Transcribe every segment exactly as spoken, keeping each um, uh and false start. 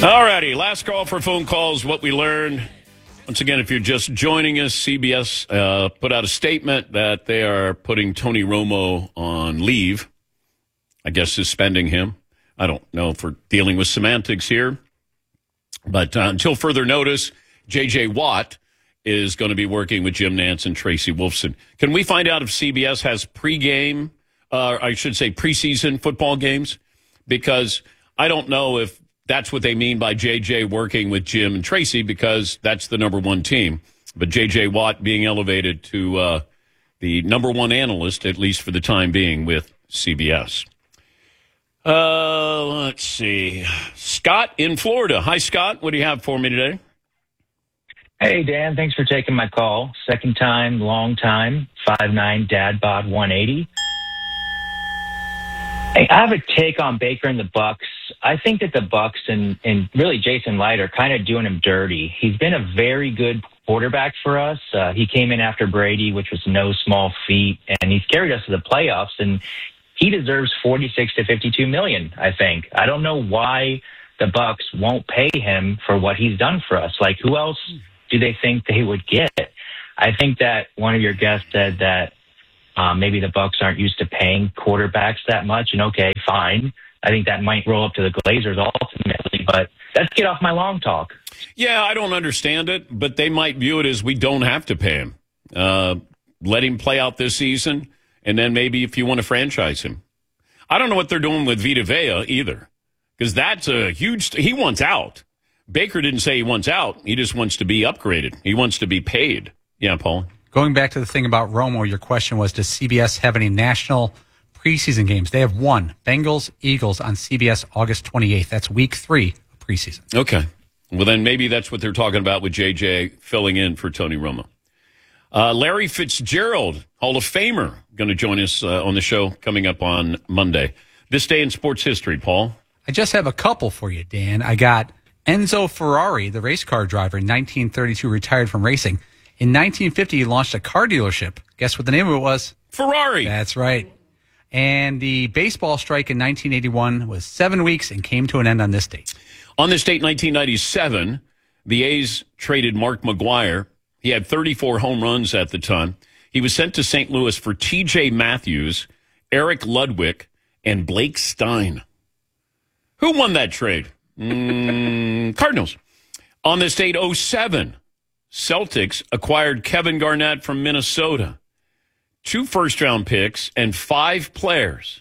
All righty, last call for phone calls, what we learned. Once again, if you're just joining us, C B S uh, put out a statement that they are putting Tony Romo on leave. I guess suspending him. I don't know if we're dealing with semantics here. But uh, until further notice, J J. Watt is going to be working with Jim Nantz and Tracy Wolfson. Can we find out if C B S has pregame, uh, I should say preseason football games? Because I don't know if that's what they mean by J J working with Jim and Tracy, because that's the number one team. But J J. Watt being elevated to uh, the number one analyst, at least for the time being, with C B S. Uh, let's see. Scott in Florida. Hi, Scott. What do you have for me today? Hey, Dan. Thanks for taking my call. Second time, long time. five nine Dad Bod one eighty. Hey, I have a take on Baker and the Bucks. I think that the Bucks and, and really Jason Light are kind of doing him dirty. He's been a very good quarterback for us. Uh, he came in after Brady, which was no small feat, and he's carried us to the playoffs, and he deserves forty-six to fifty-two million, I think. I don't know why the Bucks won't pay him for what he's done for us. Like, who else do they think they would get? I think that one of your guests said that um, maybe the Bucks aren't used to paying quarterbacks that much, and okay, fine. I think that might roll up to the Glazers ultimately, but let's get off my long talk. Yeah, I don't understand it, but they might view it as we don't have to pay him. Uh, let him play out this season. And then maybe if you want to franchise him. I don't know what they're doing with Vita Vea either, because that's a huge – he wants out. Baker didn't say he wants out. He just wants to be upgraded. He wants to be paid. Yeah, Paul? Going back to the thing about Romo, your question was, does C B S have any national preseason games? They have one, Bengals, Eagles, on C B S August twenty-eighth. That's week three of preseason. Okay. Well, then maybe that's what they're talking about with J J filling in for Tony Romo. Uh, Larry Fitzgerald, Hall of Famer, going to join us uh, on the show coming up on Monday. This day in sports history, Paul. I just have a couple for you, Dan. I got Enzo Ferrari, the race car driver, in nineteen thirty-two, retired from racing. In nineteen fifty, he launched a car dealership. Guess what the name of it was? Ferrari. That's right. And the baseball strike in nineteen eighty-one was seven weeks and came to an end on this date. On this date, nineteen ninety-seven, the A's traded Mark McGwire. He had thirty-four home runs at the time. He was sent to Saint Louis for T J Matthews, Eric Ludwig, and Blake Stein. Who won that trade? Mm, Cardinals. On this date, oh seven, Celtics acquired Kevin Garnett from Minnesota. Two first-round picks and five players.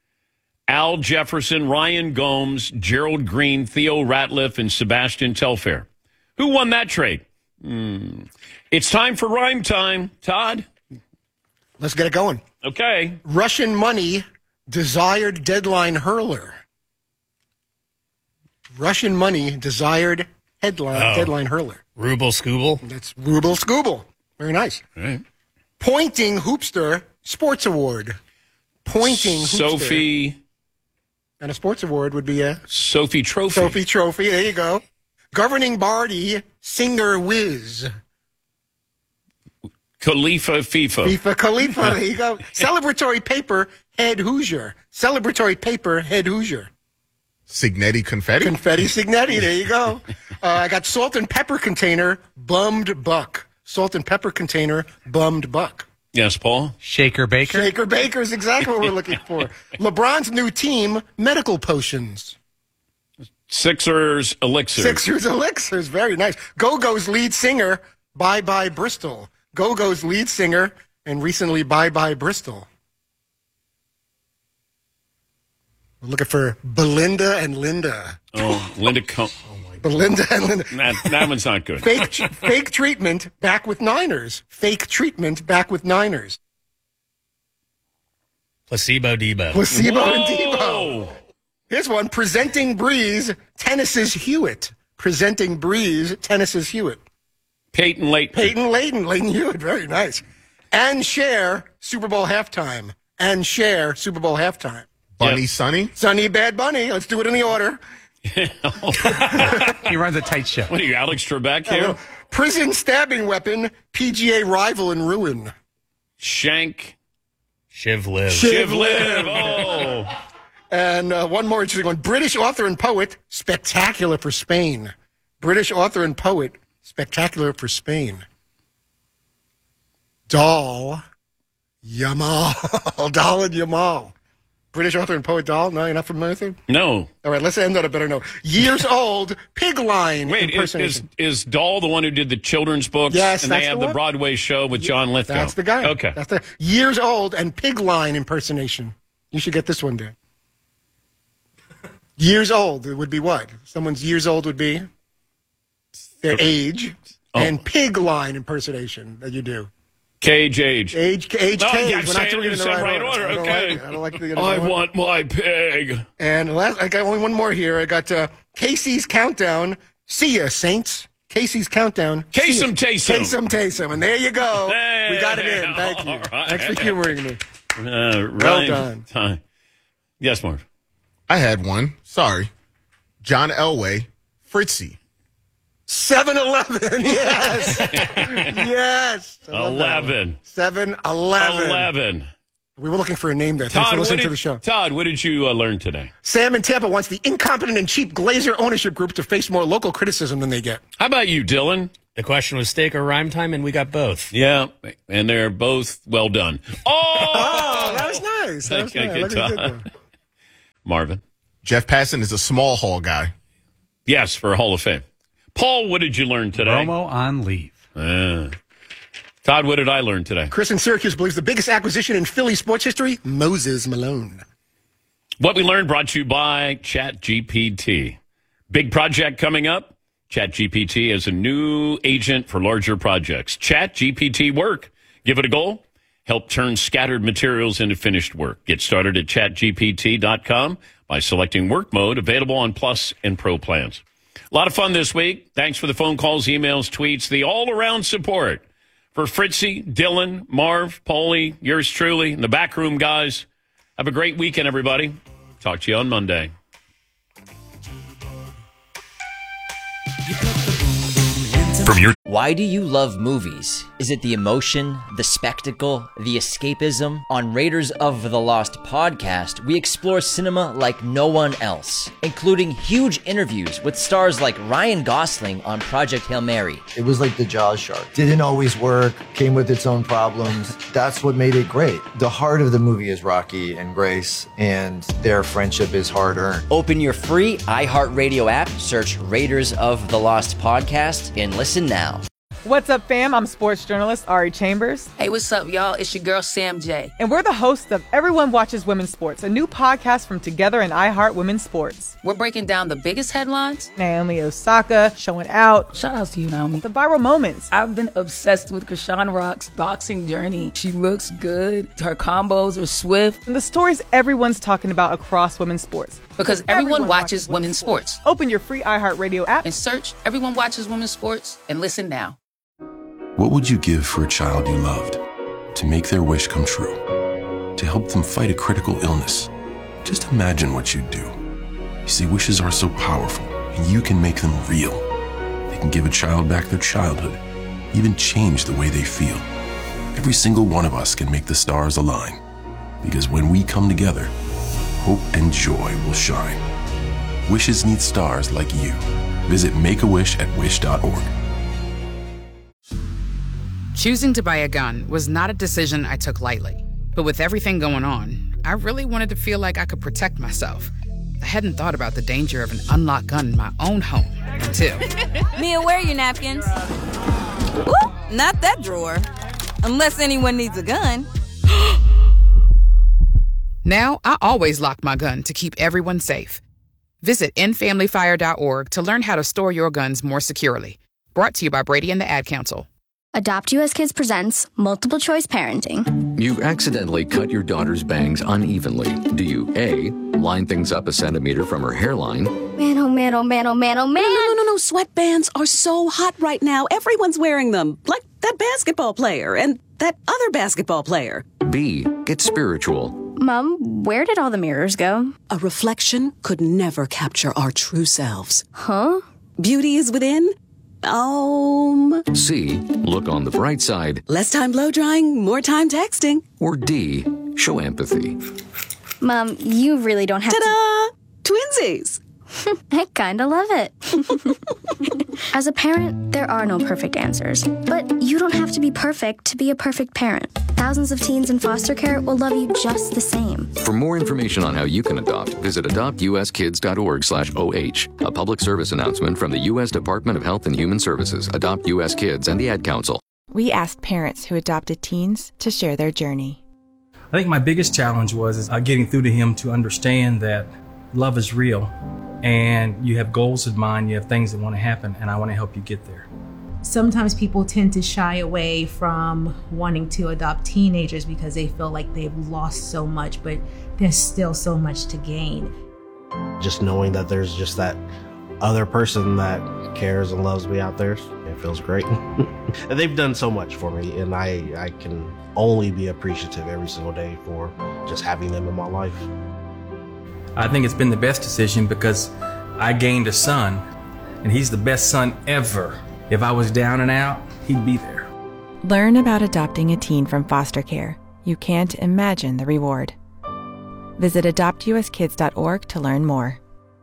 Al Jefferson, Ryan Gomes, Gerald Green, Theo Ratliff, and Sebastian Telfair. Who won that trade? Mm. It's time for rhyme time. Todd? Let's get it going. Okay. Russian money, desired deadline hurler. Russian money, desired headline Oh. deadline hurler. Ruble Scooble. That's Ruble Scooble. Very nice. All right. Pointing Hoopster Sports Award. Pointing Hoopster. Sophie. And a sports award would be a Sophie Trophy. Sophie Trophy. There you go. Governing Barty Singer Whiz. Khalifa FIFA. FIFA Khalifa. There you go. Celebratory paper Head Hoosier. Celebratory paper Head Hoosier. Signetti Confetti? Confetti Signetti. There you go. Uh, I got salt and pepper container Bummed Buck. Salt and pepper container Bummed Buck. Yes, Paul? Shaker Baker. Shaker Baker is exactly what we're looking for. LeBron's new team, Medical Potions. Sixers Elixir. Sixers Elixirs. Very nice. Go-Go's lead singer, Bye Bye Bristol. Go-Go's lead singer, and recently Bye Bye Bristol. We're looking for Belinda and Linda. Oh, Linda. Com- Belinda and Linda. that, that one's not good. Fake, fake treatment, back with Niners. Fake treatment, back with Niners. Placebo Debo. Placebo Whoa! and Debo. Here's one. Presenting Breeze, Tennis's Hewitt. Presenting Breeze, Tennis's Hewitt. Peyton Leighton. Peyton Leighton. Leighton Hewitt. Very nice. And Cher, Super Bowl halftime. And Cher, Super Bowl halftime. Bunny Yep. Sonny? Sonny Bad Bunny. Let's do it in the order. He runs a tight ship. What are you, Alex Trebek here? Prison stabbing weapon, P G A rival in ruin. Shank. Shiv Liv. Shiv Shiv Liv. Oh. And uh, one more interesting one. British author and poet, spectacular for Spain. British author and poet, spectacular for Spain. Dal Yamal. Dal and Yamal. British author and poet Dal? No, you're not familiar with him? No. All right, let's end on a better note. Years old, pig line Wait, is, is, impersonation. is Dahl the one who did the children's books? Yes, and that's they have the the, one. Broadway show with John Lithgow. That's the guy. Okay. That's the years old and pig line impersonation. You should get this one, Dan. Years old, it would be what? Someone's years old would be their age, Oh. and pig line impersonation that you do. Cage age. Age, age, No, cage. yeah, We're say not it doing in it in the the right, right order. order, I don't okay. like it. I don't like the. I want my pig. And last, I got only one more here. I got uh, Casey's Countdown. See ya, Saints. Casey's Countdown. Case See ya. 'em, taste 'em. Case 'em, taste 'em. And there you go. Hey, we got it in. Thank you. all right. Thanks for humoring me. Uh, Well Ryan, done. Time. Yes, Marv. I had one. Sorry. John Elway, Fritzy. seven eleven. Yes. Yes. I love that one. Eleven. seven eleven. Eleven. We were looking for a name there. Thanks Todd, for what listening did, to the show. Todd, what did you uh, learn today? Sam in Tampa wants the incompetent and cheap Glazer ownership group to face more local criticism than they get. How about you, Dylan? The question was steak or rhyme time, and we got both. Yeah, and they're both well done. Oh, Oh, that was nice. That was Okay, nice. good Look at the time. good one. Marvin. Jeff Passan is a small hall guy. Yes, for Hall of Fame. Paul, what did you learn today? Romo on leave. Uh, Todd, what did I learn today? Chris in Syracuse believes the biggest acquisition in Philly sports history, Moses Malone. What we learned brought to you by ChatGPT. Big project coming up. ChatGPT is a new agent for larger projects. ChatGPT Work. Give it a go. Help turn scattered materials into finished work. Get started at chat G P T dot com by selecting work mode, available on Plus and Pro plans. A lot of fun this week. Thanks for the phone calls, emails, tweets, the all-around support for Fritzy, Dylan, Marv, Paulie, yours truly, and the backroom guys. Have a great weekend, everybody. Talk to you on Monday. From your Why do you love movies? Is it the emotion, the spectacle, the escapism? On Raiders of the Lost podcast, we explore cinema like no one else, including huge interviews with stars like Ryan Gosling on Project Hail Mary. It was like the Jaws shark. Didn't always work, came with its own problems. That's what made it great. The heart of the movie is Rocky and Grace, and their friendship is hard-earned. Open your free iHeartRadio app, search Raiders of the Lost podcast, and listen now. What's up, fam? I'm sports journalist Ari Chambers. Hey, what's up, y'all? It's your girl, Sam J. And we're the hosts of Everyone Watches Women's Sports, a new podcast from Together and iHeart Women's Sports. We're breaking down the biggest headlines. Naomi Osaka showing out. Shout out to you, Naomi. The viral moments. I've been obsessed with Krishan Rock's boxing journey. She looks good. Her combos are swift. And the stories everyone's talking about across women's sports. Because everyone, everyone watches, watches women's sports. sports. Open your free iHeartRadio app and search Everyone Watches Women's Sports and listen now. What would you give for a child you loved? To make their wish come true? To help them fight a critical illness? Just imagine what you'd do. You see, wishes are so powerful, and you can make them real. They can give a child back their childhood, even change the way they feel. Every single one of us can make the stars align. Because when we come together, hope and joy will shine. Wishes need stars like you. Visit Make A Wish at wish dot org. Choosing to buy a gun was not a decision I took lightly. But with everything going on, I really wanted to feel like I could protect myself. I hadn't thought about the danger of an unlocked gun in my own home until... Mia, where are your napkins? Ooh, not that drawer. Unless anyone needs a gun. Now, I always lock my gun to keep everyone safe. Visit end family fire dot org to learn how to store your guns more securely. Brought to you by Brady and the Ad Council. Adopt U S Kids presents Multiple Choice Parenting. You accidentally cut your daughter's bangs unevenly. Do you A, line things up a centimeter from her hairline? Man, oh man, oh man, oh man, oh man. No, no, no, no, sweatbands are so hot right now. Everyone's wearing them. Like that basketball player and that other basketball player. B, get spiritual. Mom, where did all the mirrors go? A reflection could never capture our true selves. Huh? Beauty is within. Um. C, look on the bright side. Less time blow drying, more time texting. Or D, show empathy. Mom, you really don't have Ta-da! to... Twinsies! I kinda love it. As a parent, there are no perfect answers. But you don't have to be perfect to be a perfect parent. Thousands of teens in foster care will love you just the same. For more information on how you can adopt, visit adopt u s kids dot org slash O H. A public service announcement from the U S Department of Health and Human Services, Adopt U S Kids, and the Ad Council. We asked parents who adopted teens to share their journey. I think my biggest challenge was is, uh, getting through to him to understand that love is real and you have goals in mind, you have things that want to happen, and I want to help you get there. Sometimes people tend to shy away from wanting to adopt teenagers because they feel like they've lost so much, but there's still so much to gain. Just knowing that there's just that other person that cares and loves me out there, it feels great. And they've done so much for me, and I, I can only be appreciative every single day for just having them in my life. I think it's been the best decision because I gained a son, and he's the best son ever. If I was down and out, he'd be there. Learn about adopting a teen from foster care. You can't imagine the reward. Visit adopt u s kids dot org to learn more.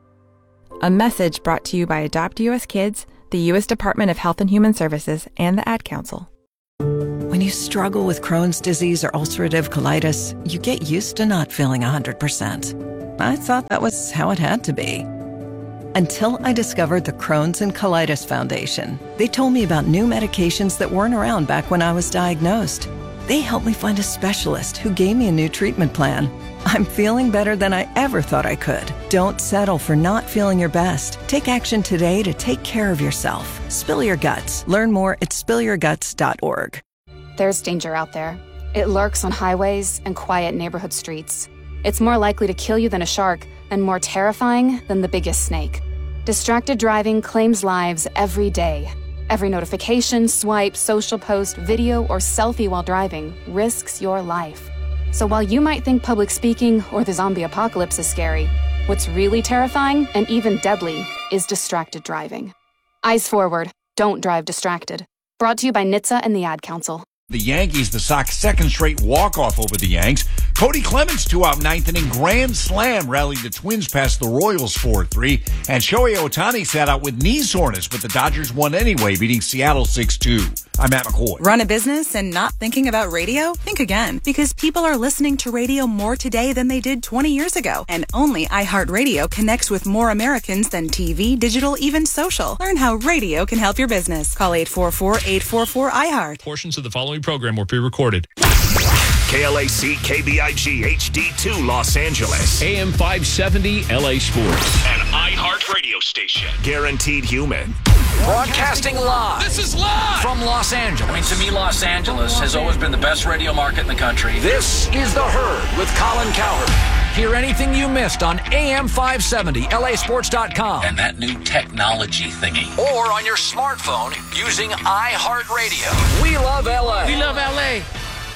A message brought to you by Adopt U S Kids, the U S Department of Health and Human Services, and the Ad Council. When you struggle with Crohn's disease or ulcerative colitis, you get used to not feeling one hundred percent. I thought that was how it had to be. Until I discovered the Crohn's and Colitis Foundation. They told me about new medications that weren't around back when I was diagnosed. They helped me find a specialist who gave me a new treatment plan. I'm feeling better than I ever thought I could. Don't settle for not feeling your best. Take action today to take care of yourself. Spill your guts. Learn more at spill your guts dot org. There's danger out there. It lurks on highways and quiet neighborhood streets. It's more likely to kill you than a shark, and more terrifying than the biggest snake. Distracted driving claims lives every day. Every notification, swipe, social post, video, or selfie while driving risks your life. So while you might think public speaking or the zombie apocalypse is scary, what's really terrifying and even deadly is distracted driving. Eyes forward. Don't drive distracted. Brought to you by N H T S A and the Ad Council. The Yankees, the Sox second straight walk-off over the Yanks. Cody Clemens, two out ninth inning grand slam, rallied the Twins past the Royals four three. And Shohei Ohtani sat out with knee soreness, but the Dodgers won anyway, beating Seattle six two. I'm Matt McCoy. Run a business and not thinking about radio? Think again, because people are listening to radio more today than they did twenty years ago. And only iHeartRadio connects with more Americans than T V, digital, even social. Learn how radio can help your business. Call eight four four, eight four four, I heart. Portions of the following program were pre-recorded. K L A C K B I G H D two Los Angeles. A M five seventy L A Sports. An iHeart radio station. Guaranteed human. Broadcasting live. This is live from Los Angeles. I mean, to me, Los Angeles has always been the best radio market in the country. This is The Herd with Colin Cowherd. Hear anything you missed on A M five seventy L A sports dot com. And that new technology thingy. Or on your smartphone using iHeartRadio. We love L A. We love L A.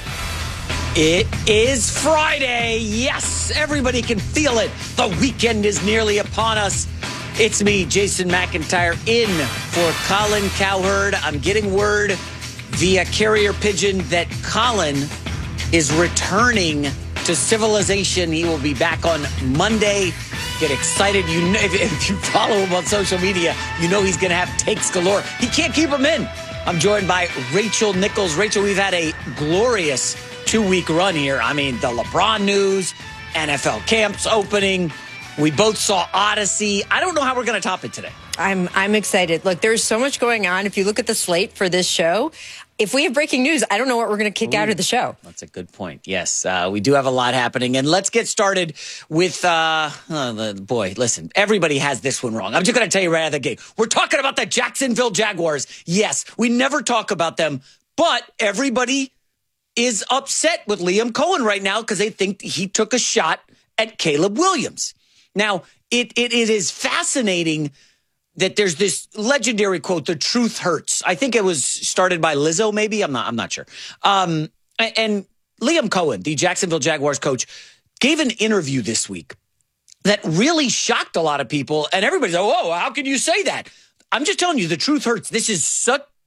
It is Friday. Yes, everybody can feel it. The weekend is nearly upon us. It's me, Jason McIntyre, in for Colin Cowherd. I'm getting word via carrier pigeon that Colin is returning to civilization. He will be back on Monday. Get excited. You know, if, if you follow him on social media, you know he's going to have takes galore. He can't keep them in. I'm joined by Rachel Nichols. Rachel, we've had a glorious two-week run here. I mean, the LeBron news, N F L camps opening. We both saw Odyssey. I don't know how we're going to top it today. I'm I'm excited. Look, there's so much going on. If you look at the slate for this show, if we have breaking news, I don't know what we're going to kick Ooh, out of the show. That's a good point. Yes, uh, we do have a lot happening. And let's get started with, uh, oh, boy, listen, everybody has this one wrong. I'm just going to tell you right out of the gate. We're talking about the Jacksonville Jaguars. Yes, we never talk about them, but everybody is upset with Liam Cohen right now because they think he took a shot at Caleb Williams. Now, it, it it is fascinating that there's this legendary quote, "The truth hurts." I think it was started by Lizzo, maybe. I'm not I'm not sure. Um, and Liam Cohen, the Jacksonville Jaguars coach, gave an interview this week that really shocked a lot of people. And everybody's like, "Whoa, how can you say that?" I'm just telling you, the truth hurts. This is such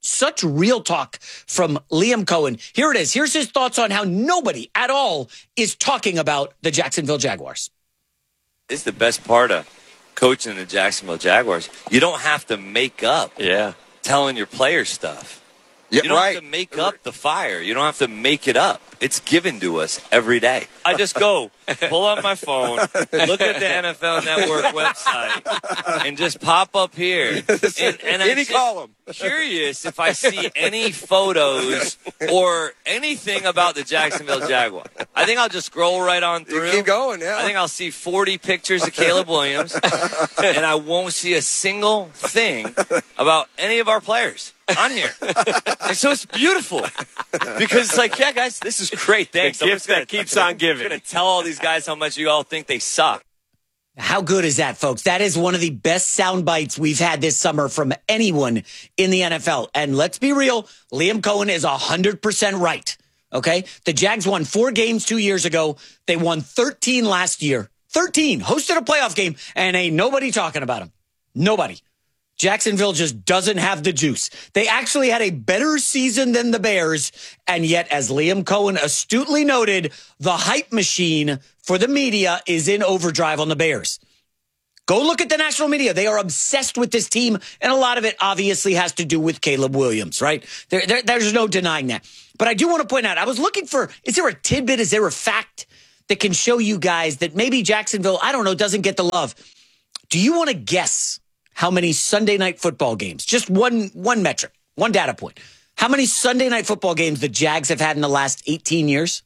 such real talk from Liam Cohen. Here it is. Here's his thoughts on how nobody at all is talking about the Jacksonville Jaguars. It's the best part of coaching the Jacksonville Jaguars. You don't have to make up yeah. telling your players stuff. Yeah, you don't right. have to make up the fire. You don't have to make it up. It's given to us every day. I just go, pull up my phone, look at the N F L Network website, and just pop up here. And, and Any I'm column. curious if I see any photos or anything about the Jacksonville Jaguars. I think I'll just scroll right on through. You keep going, yeah. I think I'll see forty pictures of Caleb Williams, and I won't see a single thing about any of our players on here. And so it's beautiful because it's like, yeah, guys, this is great. Thanks. The gift that keeps on giving. I'm going to tell all these guys how much you all think they suck. How good is that, folks? That is one of the best sound bites we've had this summer from anyone in the N F L. And let's be real, Liam Cohen is one hundred percent right. Okay? The Jags won four games two years ago. They won thirteen last year. thirteen. Hosted a playoff game, and ain't nobody talking about them. Nobody. Jacksonville just doesn't have the juice. They actually had a better season than the Bears, and yet, as Liam Cohen astutely noted, the hype machine for the media is in overdrive on the Bears. Go look at the national media. They are obsessed with this team, and a lot of it obviously has to do with Caleb Williams, right? There, there, there's no denying that. But I do want to point out, I was looking for, is there a tidbit, is there a fact that can show you guys that maybe Jacksonville, I don't know, doesn't get the love? Do you want to guess how many Sunday night football games? Just one one metric, one data point. How many Sunday night football games the Jags have had in the last eighteen years?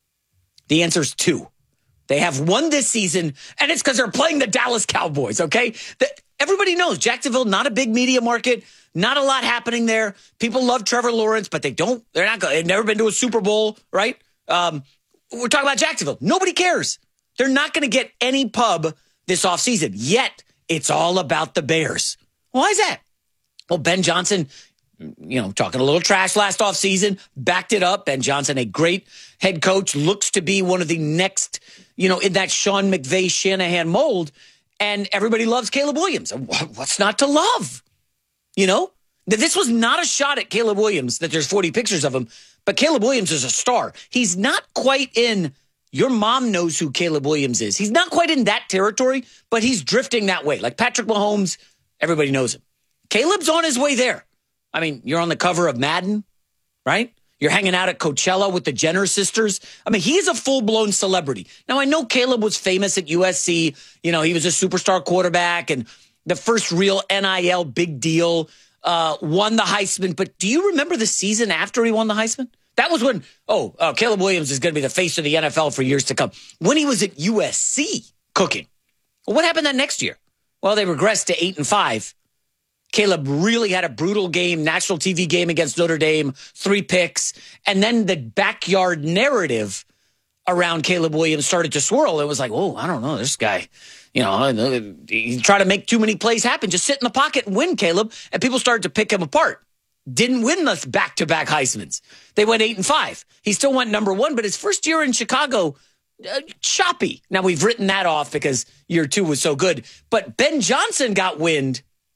The answer is two. They have one this season, and it's because they're playing the Dallas Cowboys, okay? The, everybody knows Jacksonville, not a big media market, not a lot happening there. People love Trevor Lawrence, but they don't, they're not, they've never been to a Super Bowl, right? Um, we're talking about Jacksonville. Nobody cares. They're not going to get any pub this offseason, yet it's all about the Bears. Why is that? Well, Ben Johnson, you know, talking a little trash last offseason, backed it up. Ben Johnson, a great head coach, looks to be one of the next, you know, in that Sean McVay, Shanahan mold. And everybody loves Caleb Williams. What's not to love? You know, this was not a shot at Caleb Williams that there's forty pictures of him, but Caleb Williams is a star. He's not quite in, your mom knows who Caleb Williams is. He's not quite in that territory, but he's drifting that way. Like Patrick Mahomes, everybody knows him. Caleb's on his way there. I mean, you're on the cover of Madden, right? You're hanging out at Coachella with the Jenner sisters. I mean, he's a full-blown celebrity. Now, I know Caleb was famous at U S C. You know, he was a superstar quarterback and the first real N I L big deal, uh, won the Heisman. But do you remember the season after he won the Heisman? That was when, oh, uh, Caleb Williams is going to be the face of the N F L for years to come. When he was at U S C cooking. Well, what happened that next year? Well, they regressed to eight and five. Caleb really had a brutal game, national T V game against Notre Dame, three picks. And then the backyard narrative around Caleb Williams started to swirl. It was like, oh, I don't know, this guy, you know, he tried to make too many plays happen. Just sit in the pocket and win, Caleb. And people started to pick him apart. Didn't win the back-to-back Heismans. They went eight and five. He still went number one, but his first year in Chicago, uh, choppy. Now, we've written that off because year two was so good. But Ben Johnson got wind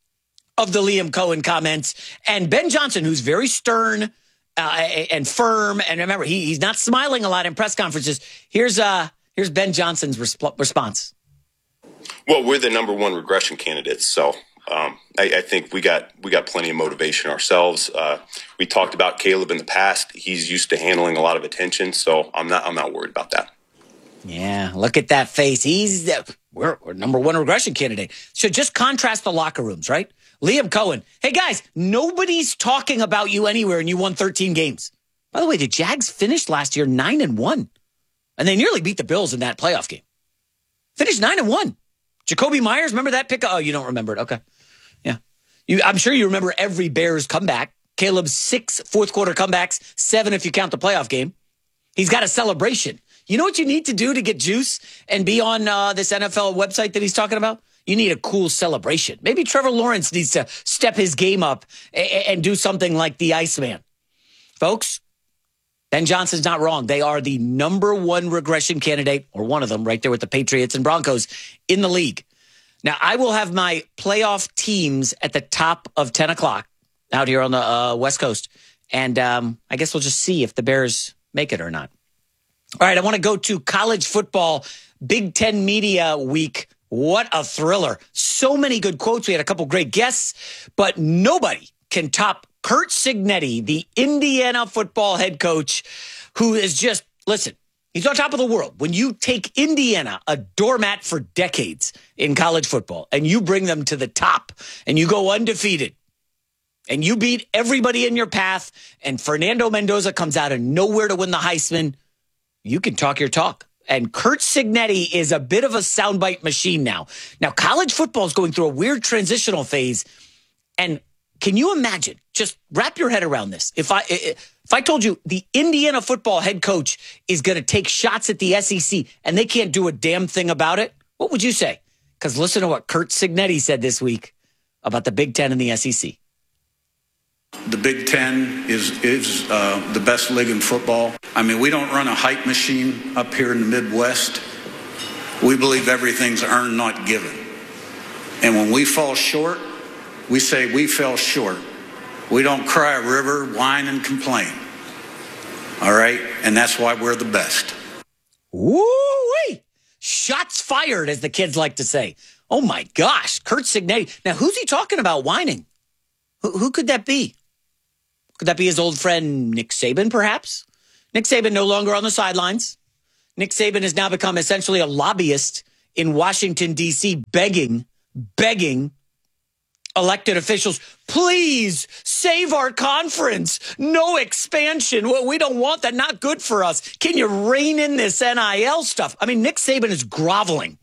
of the Liam Cohen comments. And Ben Johnson, who's very stern uh, and firm, and remember, he, he's not smiling a lot in press conferences. Here's uh, here's Ben Johnson's resp- response. Well, we're the number one regression candidates, so um, I, I think we got we got plenty of motivation ourselves. Uh, we talked about Caleb in the past. He's used to handling a lot of attention, so I'm not I'm not worried about that. Yeah, look at that face. He's the, we're, we're number one regression candidate. So just contrast the locker rooms, right? Liam Cohen. Hey, guys, nobody's talking about you anywhere, and you won thirteen games. By the way, the Jags finished last year nine and one, and they nearly beat the Bills in that playoff game. Finished nine and one. Jacoby Myers, remember that pick? Oh, you don't remember it. Okay. Yeah. You, I'm sure you remember every Bears comeback. Caleb's six fourth-quarter comebacks, seven if you count the playoff game. He's got a celebration. You know what you need to do to get juice and be on uh, this N F L website that he's talking about? You need a cool celebration. Maybe Trevor Lawrence needs to step his game up and, and do something like the Iceman. Folks, Ben Johnson's not wrong. They are the number one regression candidate, or one of them, right there with the Patriots and Broncos in the league. Now, I will have my playoff teams at the top of ten o'clock. out here on the uh, West Coast. And um, I guess we'll just see if the Bears make it or not. All right, I want to go to college football, Big Ten Media Week. What a thriller. So many good quotes. We had a couple great guests, but nobody can top Curt Cignetti, the Indiana football head coach, who is just, listen, he's on top of the world. When you take Indiana, a doormat for decades in college football, and you bring them to the top, and you go undefeated, and you beat everybody in your path, and Fernando Mendoza comes out of nowhere to win the Heisman, you can talk your talk. And Curt Cignetti is a bit of a soundbite machine now. Now, college football is going through a weird transitional phase. And can you imagine, just wrap your head around this. If I if I told you the Indiana football head coach is going to take shots at the S E C and they can't do a damn thing about it, what would you say? Because listen to what Curt Cignetti said this week about the Big Ten and the S E C. The Big Ten is is uh, the best league in football. I mean, we don't run a hype machine up here in the Midwest. We believe everything's earned, not given. And when we fall short, we say we fell short. We don't cry a river, whine, and complain. All right? And that's why we're the best. Woo-wee! Shots fired, as the kids like to say. Oh, my gosh. Curt Cignetti. Now, who's he talking about whining? Who, who could that be? Could that be his old friend Nick Saban, perhaps? Nick Saban no longer on the sidelines. Nick Saban has now become essentially a lobbyist in Washington, D C, begging, begging elected officials, please save our conference. No expansion. We don't want that. Not good for us. Can you rein in this N I L stuff? I mean, Nick Saban is groveling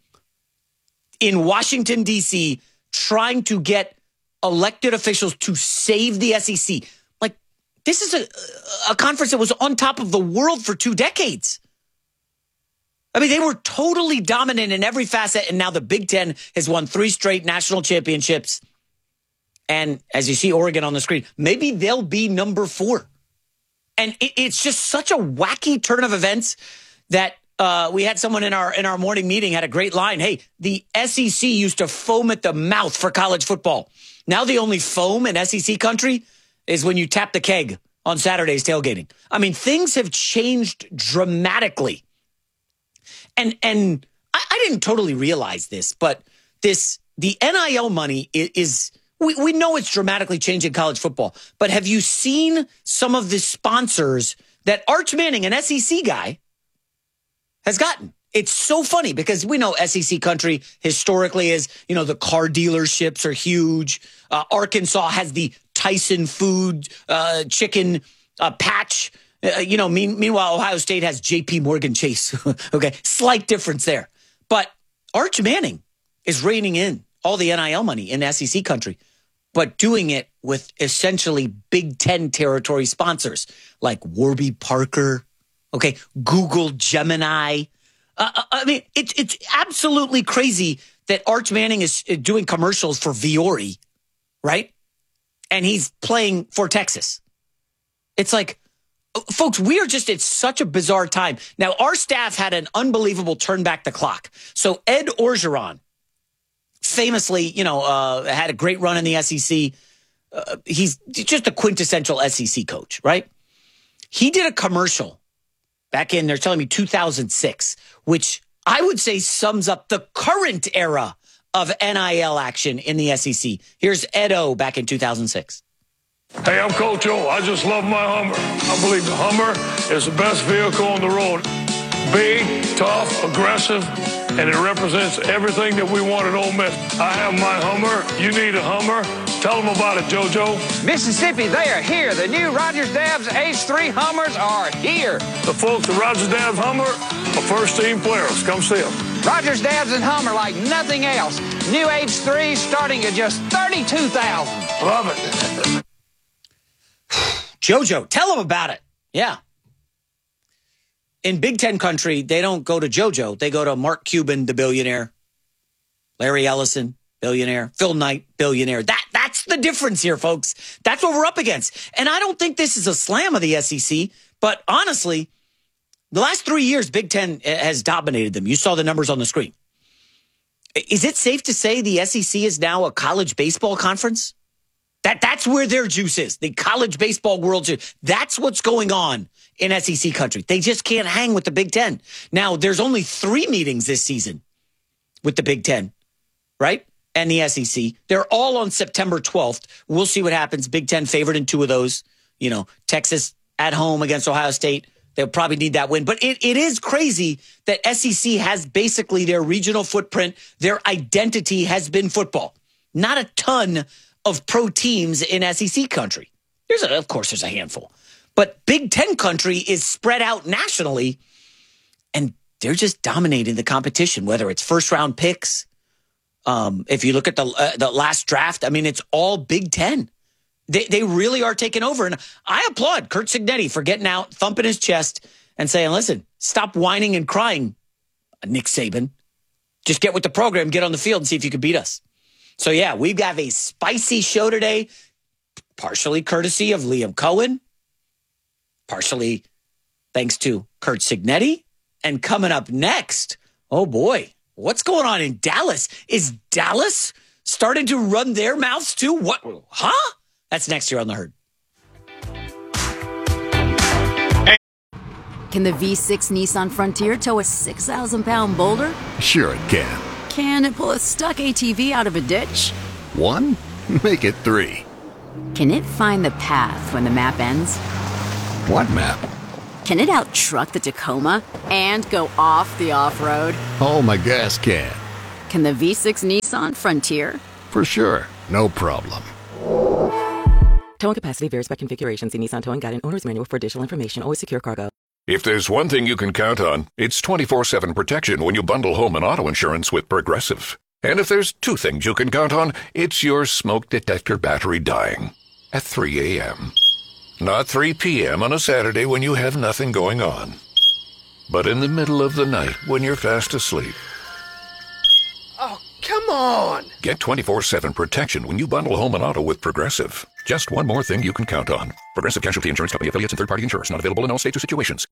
in Washington, D C, trying to get elected officials to save the S E C. Like, this is a, a conference that was on top of the world for two decades. I mean, they were totally dominant in every facet, and now the Big Ten has won three straight national championships. And as you see Oregon on the screen, maybe they'll be number four. And it, it's just such a wacky turn of events that uh, we had someone in our in our morning meeting had a great line. Hey, the S E C used to foam at the mouth for college football. Now the only foam in S E C country is when you tap the keg on Saturday's tailgating. I mean, things have changed dramatically. And and I, I didn't totally realize this, but this the N I L money is, is we, we know it's dramatically changing college football. But have you seen some of the sponsors that Arch Manning, an S E C guy, has gotten? It's so funny because we know S E C country historically is, you know, the car dealerships are huge. Uh, Arkansas has the Tyson food uh, chicken uh, patch. Uh, you know, mean, meanwhile, Ohio State has J P Morgan Chase. Okay, slight difference there. But Arch manning is reining in all the N I L money in S E C country, but doing it with essentially Big Ten territory sponsors like Warby Parker, okay, Google Gemini. Uh, I mean, it's it's absolutely crazy that Arch Manning is doing commercials for Viore, right? And he's playing for Texas. It's like, folks, we are just at such a bizarre time. Now, our staff had an unbelievable turn back the clock. So Ed Orgeron, famously, you know, uh, had a great run in the S E C. Uh, he's just a quintessential S E C coach, right? He did a commercial back in, they're telling me two thousand six, which I would say sums up the current era of N I L action in the S E C. Here's Ed O back in two thousand six. Hey, I'm Coach O. I just love my Hummer. I believe the Hummer is the best vehicle on the road. Big, tough, aggressive, and it represents everything that we want at Ole Miss. I have my Hummer. You need a Hummer. Tell them about it, JoJo. Mississippi, they are here. The new Rogers Dabbs H three Hummers are here. The folks at Rogers Dabbs Hummer are first-team players. Come see them. Rogers Dabbs and Hummer like nothing else. New H three starting at just thirty-two thousand dollars. Love it. JoJo, tell them about it. Yeah. In Big Ten country, they don't go to JoJo. They go to Mark Cuban, the billionaire. Larry Ellison, billionaire. Phil Knight, billionaire. That That's the difference here, folks. That's what we're up against. And I don't think this is a slam of the S E C, but honestly, the last three years, Big Ten has dominated them. You saw the numbers on the screen. Is it safe to say the S E C is now a college baseball conference? That That's where their juice is. The college baseball world juice. That's what's going on in S E C country. They just can't hang with the Big Ten. Now, there's only three meetings this season with the Big Ten, right? And the S E C. They're all on September twelfth. We'll see what happens. Big Ten favored in two of those. You know, Texas at home against Ohio State. They'll probably need that win. But it, it is crazy that S E C has basically their regional footprint. Their identity has been football. Not a ton of pro teams in S E C country. There's a, of course, there's a handful. But Big Ten country is spread out nationally, and they're just dominating the competition, whether it's first-round picks. Um, if you look at the uh, the last draft, I mean, it's all Big Ten. They they really are taking over. And I applaud Curt Cignetti for getting out, thumping his chest, and saying, listen, stop whining and crying, Nick Saban. Just get with the program, get on the field, and see if you can beat us. So, yeah, we've got a spicy show today, partially courtesy of Liam Cohen, partially thanks to Curt Cignetti. And coming up next, oh, boy, what's going on in Dallas? Is Dallas starting to run their mouths too? What? Huh? That's next year on The Herd. Can the V six Nissan Frontier tow a six thousand pound boulder? Sure it can. Can it pull a stuck A T V out of a ditch? One? Make it three. Can it find the path when the map ends? What map? Can it out-truck the Tacoma and go off the off-road? Oh, my gas can. Can the V six Nissan Frontier? For sure. No problem. Towing capacity varies by configuration. See Nissan Towing Guide and Owner's Manual for additional information. Always secure cargo. If there's one thing you can count on, it's twenty-four seven protection when you bundle home and auto insurance with Progressive. And if there's two things you can count on, it's your smoke detector battery dying at three a.m. Not three p.m. on a Saturday when you have nothing going on, but in the middle of the night when you're fast asleep. Oh, come on! Get twenty-four seven protection when you bundle home and auto with Progressive. Just one more thing you can count on. Progressive Casualty Insurance Company affiliates and third-party insurers. Not available in all states or situations.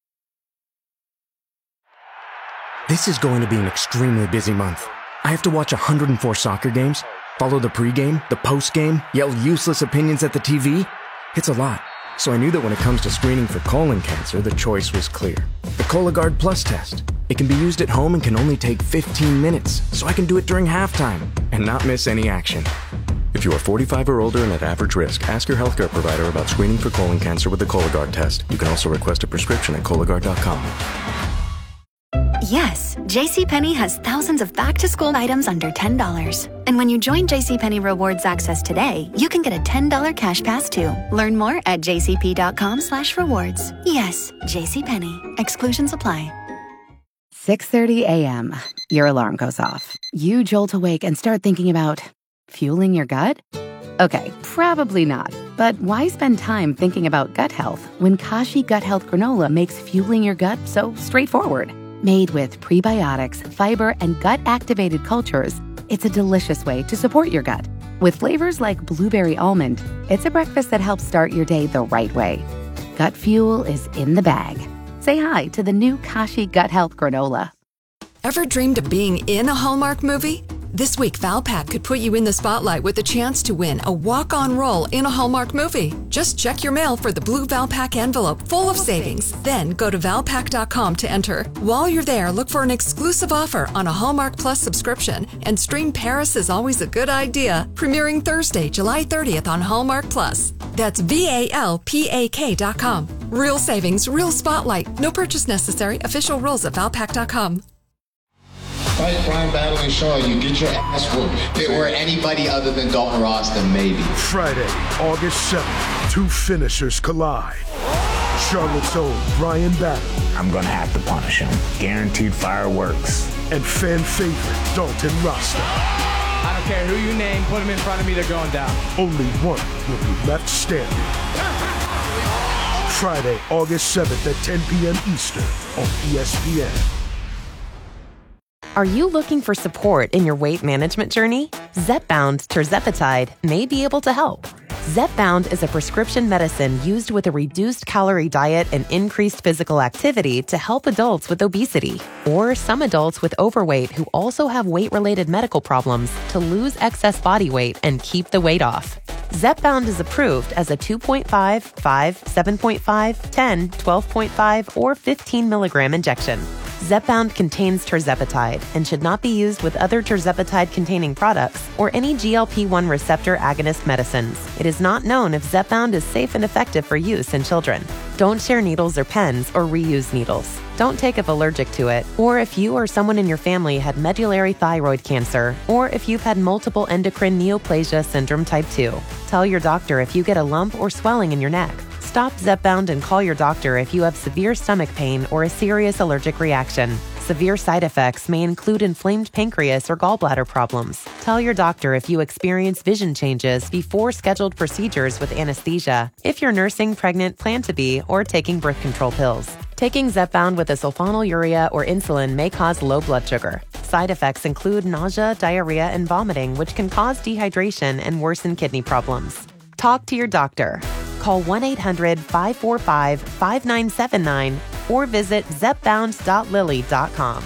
This is going to be an extremely busy month. I have to watch one hundred four soccer games, follow the pregame, the postgame, yell useless opinions at the T V. It's a lot. So I knew that when it comes to screening for colon cancer, the choice was clear. The Cologuard Plus test. It can be used at home and can only take fifteen minutes, so I can do it during halftime and not miss any action. If you are forty-five or older and at average risk, ask your healthcare provider about screening for colon cancer with the Cologuard test. You can also request a prescription at Cologuard dot com. Yes, JCPenney has thousands of back-to-school items under ten dollars. And when you join JCPenney Rewards Access today, you can get a ten dollars cash pass too. Learn more at jcp.com slash rewards. Yes, JCPenney. Exclusions apply. six thirty a.m. Your alarm goes off. You jolt awake and start thinking about fueling your gut? Okay, probably not. But why spend time thinking about gut health when Kashi Gut Health Granola makes fueling your gut so straightforward? Made with prebiotics, fiber, and gut-activated cultures, it's a delicious way to support your gut. With flavors like blueberry almond, it's a breakfast that helps start your day the right way. Gut fuel is in the bag. Say hi to the new Kashi Gut Health Granola. Ever dreamed of being in a Hallmark movie? This week, Valpak could put you in the spotlight with a chance to win a walk-on role in a Hallmark movie. Just check your mail for the blue Valpak envelope full of savings. Then go to valpak dot com to enter. While you're there, look for an exclusive offer on a Hallmark Plus subscription. And stream Paris is Always a Good Idea, premiering Thursday, July thirtieth on Hallmark Plus. That's V A L P A K dot com. Real savings, real spotlight. No purchase necessary. Official rules at valpak dot com. Fight crime, battling Shaw, you get your ass whooped. If it were anybody other than Dalton Ross, then maybe. Friday, August seventh, two finishers collide. Charlotte's own Brian Battle. I'm gonna have to punish him. Guaranteed fireworks. And fan favorite Dalton Rasta. I don't care who you name, put him in front of me, they're going down. Only one will be left standing. Friday, August seventh at ten p.m. Eastern on E S P N. Are you looking for support in your weight management journey? Zepbound tirzepatide may be able to help. Zepbound is a prescription medicine used with a reduced calorie diet and increased physical activity to help adults with obesity or some adults with overweight who also have weight-related medical problems to lose excess body weight and keep the weight off. Zepbound is approved as a two point five, five, seven point five, ten, twelve point five, or fifteen milligram injection. Zepbound contains tirzepatide and should not be used with other tirzepatide-containing products or any G L P one receptor agonist medicines. It is not known if Zepbound is safe and effective for use in children. Don't share needles or pens or reuse needles. Don't take if allergic to it, or if you or someone in your family had medullary thyroid cancer, or if you've had multiple endocrine neoplasia syndrome type two. Tell your doctor if you get a lump or swelling in your neck. Stop Zepbound and call your doctor if you have severe stomach pain or a serious allergic reaction. Severe side effects may include inflamed pancreas or gallbladder problems. Tell your doctor if you experience vision changes before scheduled procedures with anesthesia, if you're nursing, pregnant, plan to be, or taking birth control pills. Taking Zepbound with a sulfonylurea or insulin may cause low blood sugar. Side effects include nausea, diarrhea, and vomiting, which can cause dehydration and worsen kidney problems. Talk to your doctor. Call one eight hundred, five four five, five nine seven nine or visit zepbound dot lilly dot com.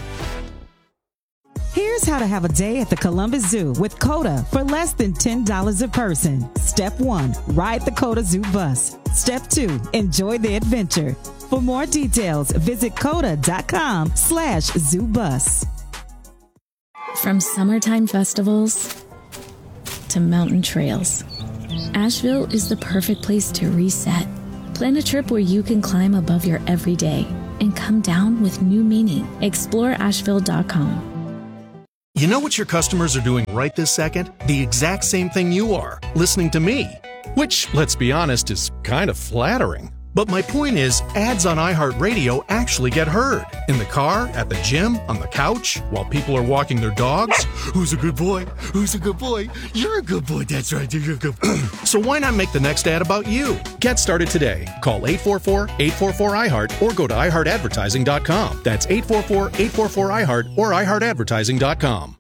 Here's how to have a day at the Columbus Zoo with COTA for less than ten dollars a person. Step one, ride the COTA Zoo bus. Step two, enjoy the adventure. For more details, visit coda.com slash zoo bus. From summertime festivals to mountain trails, Asheville is the perfect place to reset. Plan a trip where you can climb above your everyday and come down with new meaning. explore asheville dot com. You know what your customers are doing right this second? The exact same thing you are, listening to me. Which, let's be honest, is kind of flattering. But my point is, ads on iHeartRadio actually get heard. In the car, at the gym, on the couch, while people are walking their dogs. Who's a good boy? Who's a good boy? You're a good boy. That's right. You're a good boy. So why not make the next ad about you? Get started today. Call eight four four, eight four four, I heart or go to i heart advertising dot com. That's eight four four, eight four four, I heart or i heart advertising dot com.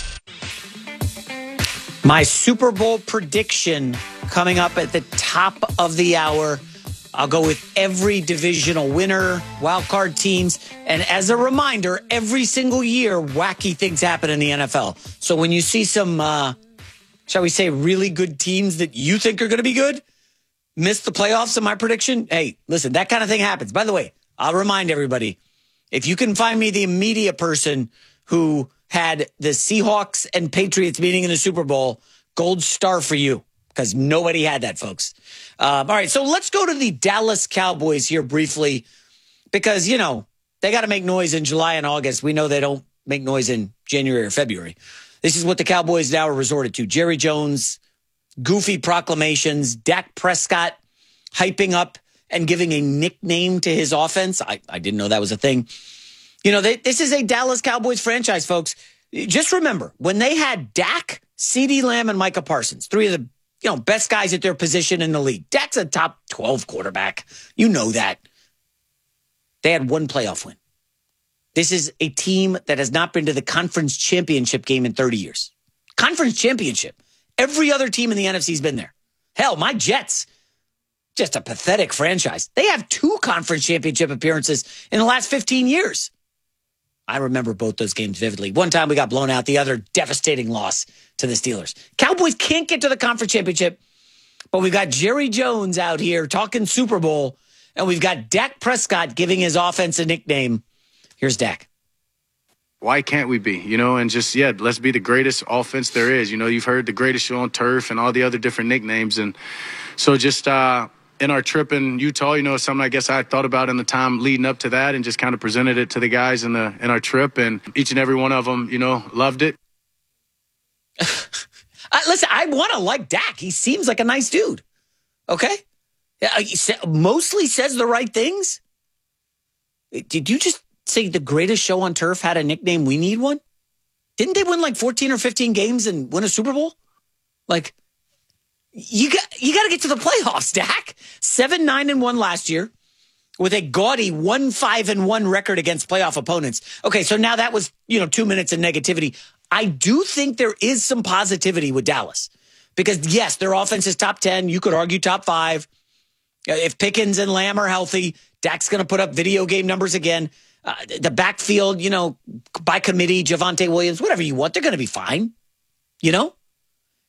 My Super Bowl prediction coming up at the top of the hour. I'll go with every divisional winner, wild card teams. And as a reminder, every single year, wacky things happen in the N F L. So when you see some, uh, shall we say, really good teams that you think are going to be good, miss the playoffs in my prediction, hey, listen, that kind of thing happens. By the way, I'll remind everybody, if you can find me the media person who had the Seahawks and Patriots meeting in the Super Bowl, gold star for you. Because nobody had that, folks. Um, all right, so let's go to the Dallas Cowboys here briefly. Because, you know, they got to make noise in July and August. We know they don't make noise in January or February. This is what the Cowboys now are resorted to. Jerry Jones, goofy proclamations, Dak Prescott hyping up and giving a nickname to his offense. I, I didn't know that was a thing. You know, they, this is a Dallas Cowboys franchise, folks. Just remember, when they had Dak, CeeDee Lamb, and Micah Parsons, three of the you know, best guys at their position in the league. Dak's a top twelve quarterback. You know that. They had one playoff win. This is a team that has not been to the conference championship game in thirty years. Conference championship. Every other team in the N F C's been there. Hell, my Jets, just a pathetic franchise. They have two conference championship appearances in the last fifteen years. I remember both those games vividly. One time we got blown out, the other devastating loss to the Steelers. Cowboys can't get to the conference championship, but we've got Jerry Jones out here talking Super Bowl, and we've got Dak Prescott giving his offense a nickname. Here's Dak. Why can't we be? You know, and just, yeah, let's be the greatest offense there is. You know, you've heard the greatest show on turf and all the other different nicknames. And so just, uh, in our trip in Utah, you know, something I guess I thought about in the time leading up to that and just kind of presented it to the guys in the in our trip. And each and every one of them, you know, loved it. I, listen, I want to like Dak. He seems like a nice dude. Okay? Yeah, he sa- mostly says the right things. Did you just say the greatest show on turf had a nickname? We need one? Didn't they win like fourteen or fifteen games and win a Super Bowl? Like, You got you got to get to the playoffs, Dak. Seven nine and one last year, with a gaudy one five and one record against playoff opponents. Okay, so now that was you know two minutes of negativity. I do think there is some positivity with Dallas because yes, their offense is top ten. You could argue top five. If Pickens and Lamb are healthy, Dak's going to put up video game numbers again. Uh, the backfield, you know, by committee, Javonte Williams, whatever you want, they're going to be fine. You know.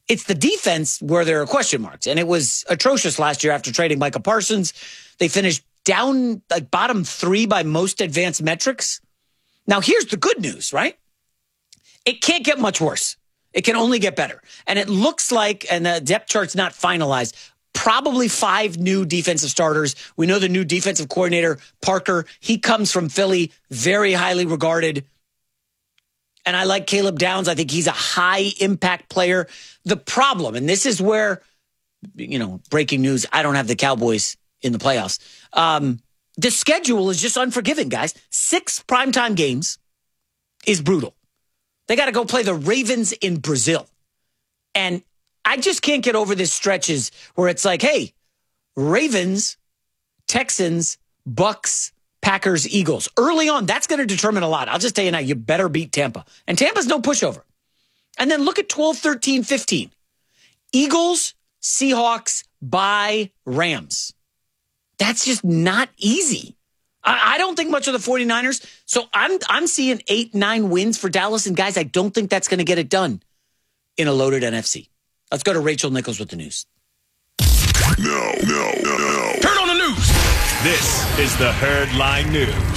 It's the defense where there are question marks. And it was atrocious last year after trading Micah Parsons. They finished down like bottom three by most advanced metrics. Now, here's the good news, right? It can't get much worse. It can only get better. And it looks like, and the depth chart's not finalized, probably five new defensive starters. We know the new defensive coordinator, Parker. He comes from Philly, very highly regarded. And I like Caleb Downs. I think he's a high impact player. The problem, and this is where, you know, breaking news, I don't have the Cowboys in the playoffs. Um, the schedule is just unforgiving, guys. Six primetime games is brutal. They got to go play the Ravens in Brazil. And I just can't get over this stretches where it's like, hey, Ravens, Texans, Bucks, Packers, Eagles. Early on, that's going to determine a lot. I'll just tell you now, you better beat Tampa. And Tampa's no pushover. And then look at twelve, thirteen, fifteen. Eagles, Seahawks, bye, Rams. That's just not easy. I, I don't think much of the 49ers. So I'm I'm seeing eight, nine wins for Dallas. And guys, I don't think that's going to get it done in a loaded N F C. Let's go to Rachel Nichols with the news. No, no, no, no. Turn on the news. This is the Herdline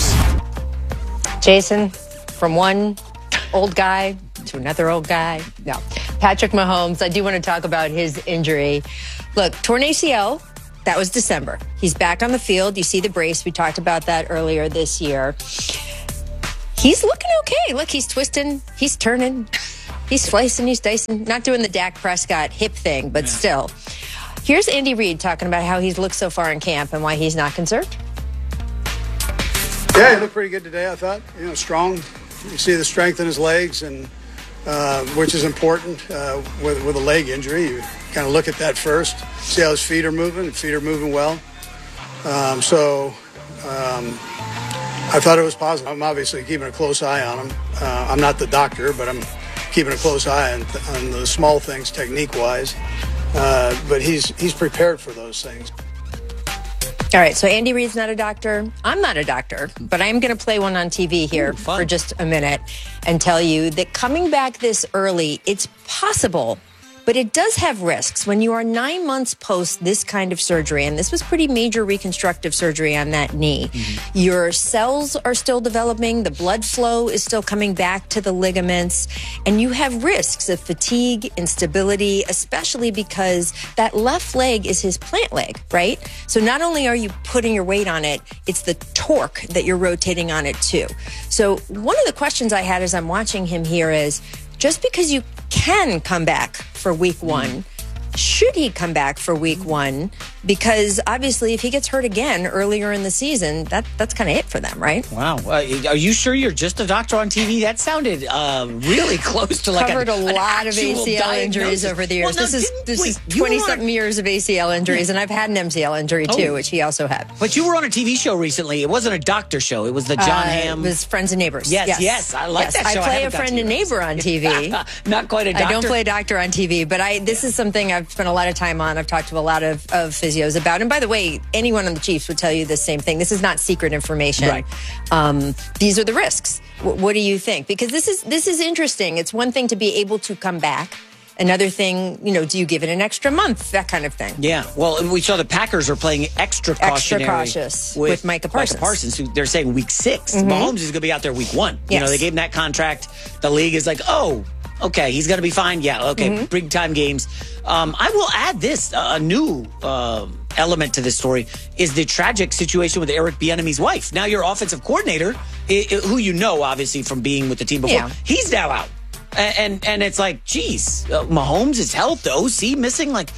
News. Jason, from one old guy to another old guy. No. Patrick Mahomes, I do want to talk about his injury. Look, torn A C L, that was December. He's back on the field. You see the brace. We talked about that earlier this year. He's looking okay. Look, he's twisting. He's turning. He's slicing. He's dicing. Not doing the Dak Prescott hip thing, but yeah. Still. Here's Andy Reid talking about how he's looked so far in camp and why he's not concerned. Yeah, he looked pretty good today, I thought. You know, strong. You see the strength in his legs, and uh, which is important uh, with, with a leg injury. You kind of look at that first, see how his feet are moving. His feet are moving well. Um, so um, I thought it was positive. I'm obviously keeping a close eye on him. Uh, I'm not the doctor, but I'm keeping a close eye on, on the small things technique-wise. Uh, but he's he's prepared for those things. All right, so Andy Reid's not a doctor. I'm not a doctor, but I'm going to play one on T V here Ooh, for just a minute and tell you that coming back this early, it's possible, but it does have risks. When you are nine months post this kind of surgery, and this was pretty major reconstructive surgery on that knee, mm-hmm. your cells are still developing, the blood flow is still coming back to the ligaments, and you have risks of fatigue, instability, especially because that left leg is his plant leg, right? So not only are you putting your weight on it, it's the torque that you're rotating on it too. So one of the questions I had as I'm watching him here is, just because you can come back for week one, should he come back for week one? Because obviously if he gets hurt again earlier in the season, that that's kind of it for them, right? Wow. Uh, are you sure you're just a doctor on T V? That sounded uh, really close to like Covered a, a lot of A C L injuries over the years. Well, no, this is this wait, is twenty-something years of A C L injuries, yeah. And I've had an M C L injury too, oh. which he also had. But you were on a T V show recently. It wasn't a doctor show. It was the John uh, Hamm. It was Friends and Neighbors. Yes, yes. yes I like yes. that show. I play I a friend and neighbor on T V. Not quite a doctor. I don't play a doctor on T V, but I. This yeah. is something I've spent a lot of time on. I've talked to a lot of, of physios about. And by the way, anyone on the Chiefs would tell you the same thing. This is not secret information. Right. Um, these are the risks. W- what do you think? Because this is this is interesting. It's one thing to be able to come back. Another thing, you know, do you give it an extra month? That kind of thing. Yeah. Well, and we saw the Packers are playing extra cautionary. Extra cautious with, with Micah Parsons. Micah Parsons, who they're saying week six. Mm-hmm. Mahomes is going to be out there week one. Yes. You know, they gave him that contract. The league is like, oh, okay, he's going to be fine. Yeah, okay, mm-hmm. big time games. Um, I will add this, uh, a new uh, element to this story is the tragic situation with Eric Bieniemy's wife. Now your offensive coordinator, it, it, who you know, obviously, from being with the team before, yeah. he's now out. And, and and it's like, geez, uh, Mahomes' his health, the O C missing, like...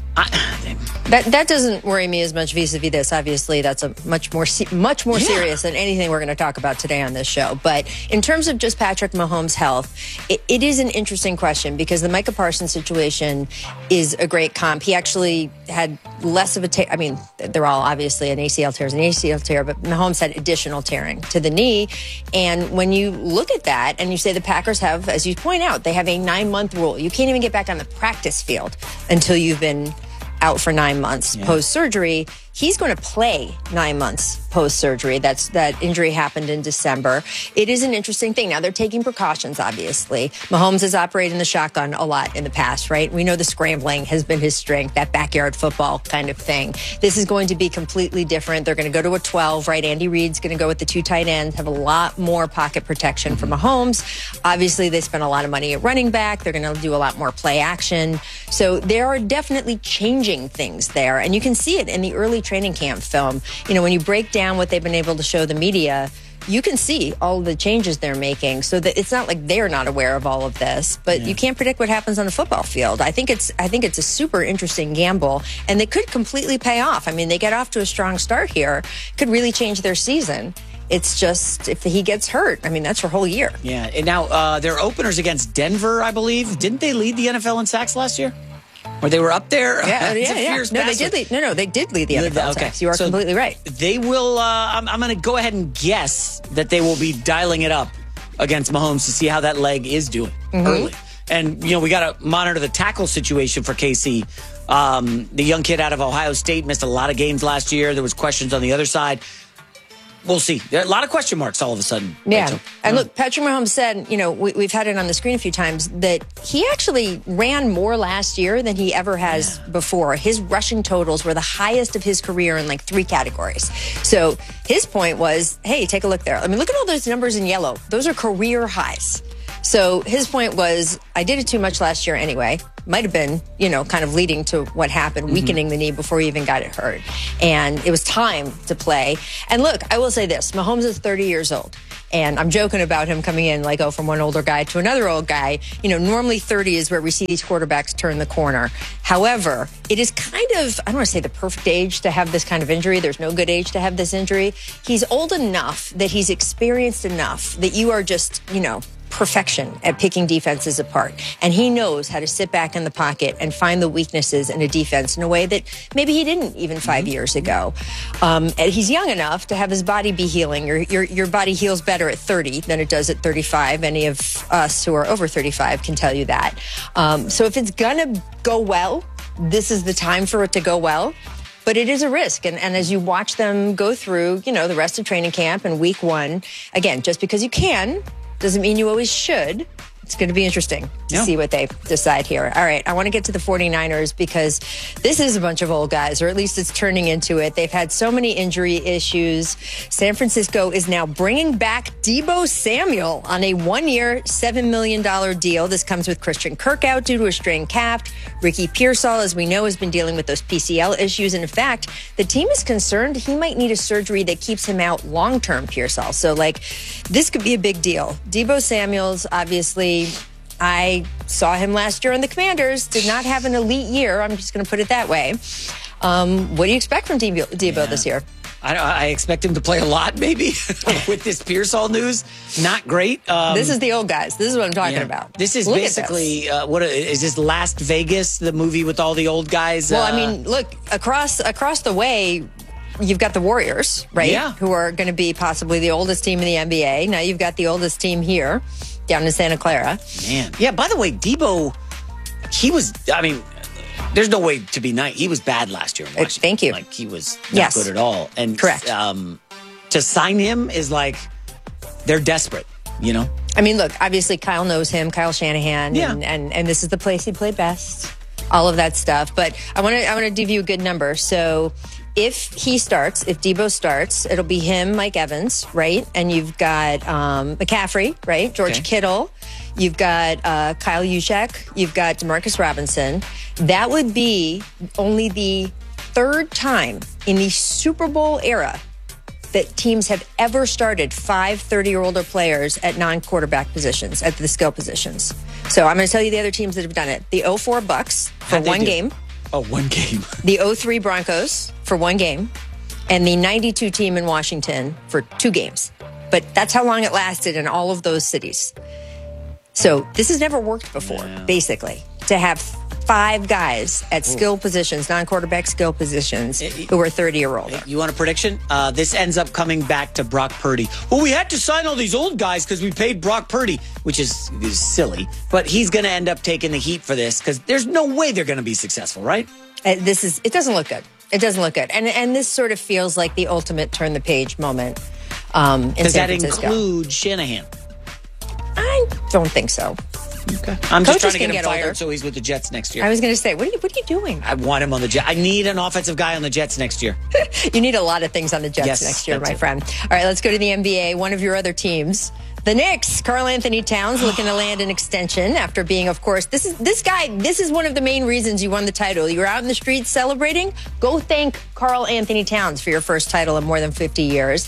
I, that that doesn't worry me as much vis-a-vis this. Obviously, that's a much more much more yeah. serious than anything we're going to talk about today on this show. But in terms of just Patrick Mahomes' health, it, it is an interesting question because the Micah Parsons situation is a great comp. He actually had less of a tear. I mean, they're all obviously an A C L tear is an A C L tear, but Mahomes had additional tearing to the knee. And when you look at that and you say the Packers have, as you point out, they have a nine-month rule. You can't even get back on the practice field until you've been out for nine months yeah. post-surgery. He's going to play nine months post-surgery. That's that injury happened in December. It is an interesting thing. Now, they're taking precautions, obviously. Mahomes has operated in the shotgun a lot in the past, right? We know the scrambling has been his strength, that backyard football kind of thing. This is going to be completely different. They're going to go to a twelve, right? Andy Reid's going to go with the two tight ends, have a lot more pocket protection for Mahomes. Obviously, they spent a lot of money at running back. They're going to do a lot more play action. So there are definitely changing things there. And you can see it in the early training camp film. You know, when you break down what they've been able to show the media, you can see all the changes they're making, so that it's not like they're not aware of all of this, but yeah. you can't predict what happens on the football field. I think it's I think it's a super interesting gamble, and they could completely pay off. I mean, they get off to a strong start here, could really change their season. It's just, if he gets hurt, I mean, that's your whole year. Yeah, and now uh, their openers against Denver, I believe. Didn't they lead the N F L in sacks last year? Or they were up there? Yeah, yeah, yeah. No, they did lead. No, no, they did lead the N F L okay. sacks. You are so completely right. They will, uh, I'm, I'm going to go ahead and guess that they will be dialing it up against Mahomes to see how that leg is doing mm-hmm. early. And, you know, we got to monitor the tackle situation for K C. Um, the young kid out of Ohio State missed a lot of games last year. There was questions on the other side. We'll see. There are a lot of question marks all of a sudden. Yeah. Rachel. And look, Patrick Mahomes said, you know, we, we've had it on the screen a few times, that he actually ran more last year than he ever has yeah. before. His rushing totals were the highest of his career in like three categories. So his point was, hey, take a look there. I mean, look at all those numbers in yellow. Those are career highs. So his point was, I did it too much last year anyway. Might have been, you know, kind of leading to what happened, mm-hmm. weakening the knee before he even got it hurt. And it was time to play. And look, I will say this, Mahomes is thirty years old. And I'm joking about him coming in like, oh, from one older guy to another old guy. You know, normally thirty is where we see these quarterbacks turn the corner. However, it is kind of, I don't want to say the perfect age to have this kind of injury. There's no good age to have this injury. He's old enough that he's experienced enough that you are just, you know, perfection at picking defenses apart. And he knows how to sit back in the pocket and find the weaknesses in a defense in a way that maybe he didn't even five mm-hmm. years ago. Um, and he's young enough to have his body be healing. Your, your, your body heals better at thirty than it does at thirty-five. Any of us who are over thirty-five can tell you that. Um, so if it's going to go well, this is the time for it to go well. But it is a risk. And, and as you watch them go through, you know, the rest of training camp and week one, again, just because you can doesn't mean you always should. It's going to be interesting to yeah. see what they decide here. All right, I want to get to the 49ers because this is a bunch of old guys, or at least it's turning into it. They've had so many injury issues. San Francisco is now bringing back Deebo Samuel on a one-year, seven million dollars deal. This comes with Christian Kirk out due to a strained calf. Ricky Pearsall, as we know, has been dealing with those P C L issues. And in fact, the team is concerned he might need a surgery that keeps him out long-term, Pearsall. So, like, this could be a big deal. Deebo Samuel's obviously... I saw him last year on the Commanders. Did not have an elite year. I'm just going to put it that way. Um, what do you expect from Deebo, Deebo yeah. this year? I, I expect him to play a lot, maybe, with this Pearsall news. Not great. Um, this is the old guys. This is what I'm talking yeah. about. This is look basically, this. Uh, what is this, Last Vegas, the movie with all the old guys? Well, uh, I mean, look, across across the way, you've got the Warriors, right? Yeah. Who are going to be possibly the oldest team in the N B A. Now you've got the oldest team here down in Santa Clara. Man. Yeah, by the way, Deebo, he was, I mean, there's no way to be nice. He was bad last year in Washington. Thank you. Like, he was not yes. good at all. And correct. Um, to sign him is like, they're desperate, you know? I mean, look, obviously Kyle knows him, Kyle Shanahan, yeah. and, and, and this is the place he played best. All of that stuff. But I want to I want to give you a good number. So if he starts, if Deebo starts, it'll be him, Mike Evans, right? And you've got um, McCaffrey, right? George okay. Kittle. You've got uh, Kyle Juszczyk. You've got Demarcus Robinson. That would be only the third time in the Super Bowl era that teams have ever started five thirty-year-older players at non-quarterback positions, at the skill positions. So I'm going to tell you the other teams that have done it. The oh four Bucks for one game. Oh, one game. The oh three Broncos for one game. And the ninety-two team in Washington for two games. But that's how long it lasted in all of those cities. So this has never worked before, yeah. basically, to have five guys at skill Ooh. positions, non-quarterback skill positions, who are thirty or older. You want a prediction? Uh, this ends up coming back to Brock Purdy. Well, we had to sign all these old guys because we paid Brock Purdy, which is, is silly. But he's going to end up taking the heat for this because there's no way they're going to be successful, right? Uh, this is, it doesn't look good. It doesn't look good. And and this sort of feels like the ultimate turn the page moment um, in Does San that Francisco. include Shanahan? I don't think so. Okay. I'm just Coaches trying to get can him get fired older. so he's with the Jets next year. I was going to say, what are you what are you doing? I want him on the Jets. I need an offensive guy on the Jets next year. You need a lot of things on the Jets Yes, next year, that's my it. friend. All right, let's go to the N B A. One of your other teams, the Knicks. Karl Anthony Towns looking to land an extension after being, of course, this is this guy. This is one of the main reasons you won the title. You were out in the streets celebrating. Go thank Karl Anthony Towns for your first title in more than fifty years.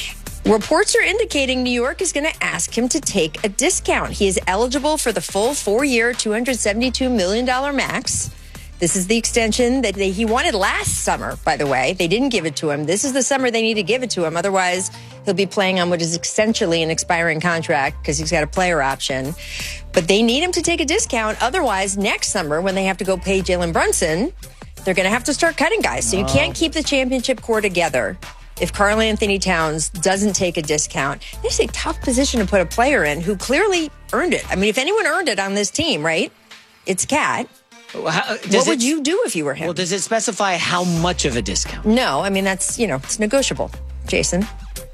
Reports are indicating New York is going to ask him to take a discount. He is eligible for the full four-year, two hundred seventy-two million dollars max. This is the extension that they, he wanted last summer, by the way. They didn't give it to him. This is the summer they need to give it to him. Otherwise, he'll be playing on what is essentially an expiring contract because he's got a player option. But they need him to take a discount. Otherwise, next summer, when they have to go pay Jalen Brunson, they're going to have to start cutting guys. So you can't keep the championship core together if Karl Anthony Towns doesn't take a discount. This is a tough position to put a player in who clearly earned it. I mean, if anyone earned it on this team, right? It's Cat. How, does What would it- you do if you were him? Well, does it specify how much of a discount? No, I mean, that's, you know, it's negotiable, Jason.